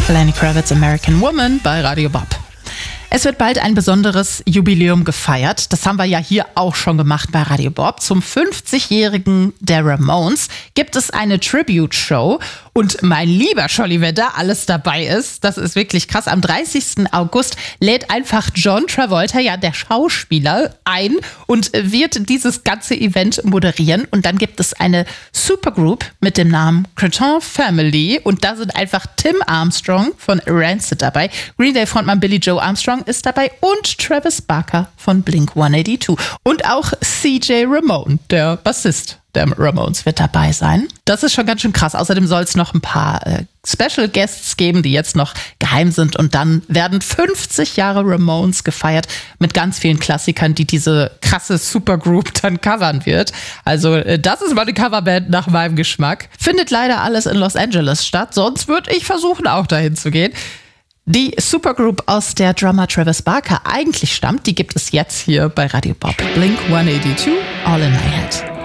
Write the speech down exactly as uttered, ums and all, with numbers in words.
Lenny Kravitz, American Woman bei Radio Bob. Es wird bald ein besonderes Jubiläum gefeiert. Das haben wir ja hier auch schon gemacht bei Radio Bob. Zum fünfzigjährigen der Ramones gibt es eine Tribute-Show. Und mein lieber Scholli, wer da alles dabei ist, das ist wirklich krass. Am dreißigsten August lädt einfach John Travolta, ja der Schauspieler, ein und wird dieses ganze Event moderieren. Und dann gibt es eine Supergroup mit dem Namen Cretin Family. Und da sind einfach Tim Armstrong von Rancid dabei, Green Day Frontmann Billy Joe Armstrong ist dabei und Travis Barker von Blink hundertzweiundachtzig. Und auch C J Ramone, der Bassist der Ramones, wird dabei sein. Das ist schon ganz schön krass. Außerdem soll es noch ein paar äh, Special Guests geben, die jetzt noch geheim sind. Und dann werden fünfzig Jahre Ramones gefeiert mit ganz vielen Klassikern, die diese krasse Supergroup dann covern wird. Also äh, das ist mal eine Coverband nach meinem Geschmack. Findet leider alles in Los Angeles statt. Sonst würde ich versuchen, auch dahin zu gehen. Die Supergroup, aus der Drummer Travis Barker eigentlich stammt, die gibt es jetzt hier bei Radio Bob. Blink hundertzweiundachtzig, All in My Head.